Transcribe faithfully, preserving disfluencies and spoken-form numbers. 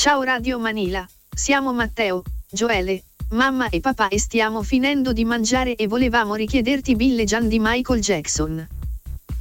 Ciao Radio Manila, siamo Matteo, Joele, mamma e papà e stiamo finendo di mangiare e volevamo richiederti Billie Jean di Michael Jackson.